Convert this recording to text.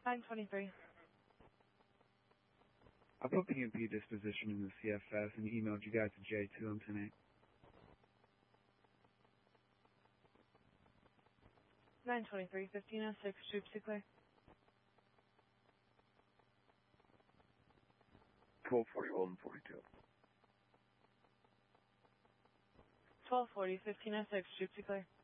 923. I put PMP disposition in the CFS and emailed you guys to J2 on tonight. 923, 1506, troops to clear. Cool 40, Holden 42. 1240, 1506, troops to clear.